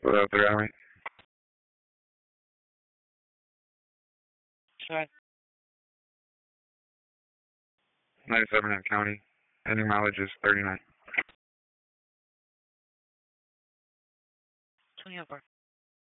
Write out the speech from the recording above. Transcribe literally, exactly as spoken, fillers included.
What up there, Army? Sorry. ninety-seven in county. Ending mileage is thirty-nine. twenty over.